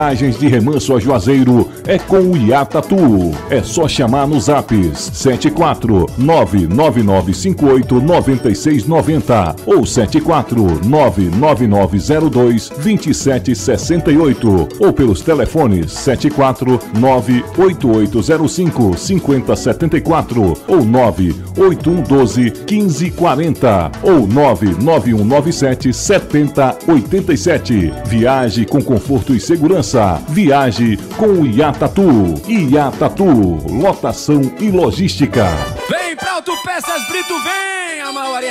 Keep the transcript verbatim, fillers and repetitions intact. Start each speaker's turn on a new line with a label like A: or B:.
A: Viagens de Remanso a Juazeiro é com o Iatatu. É só chamar no Zaps sete quatro nove nove nove cinco oito nove seis nove zero ou sete quatro nove nove nove zero dois dois sete seis oito ou pelos telefones sete quatro nove oito oito zero cinco cinco zero sete quatro ou nove oito um um doze quinze quarenta ou nove nove um nove sete sete zero oito sete. Viaje com conforto e segurança. Viaje com o Iatatu. Iatatu, lotação e logística.
B: Vem pra Autopeças Brito, vem, a maioria.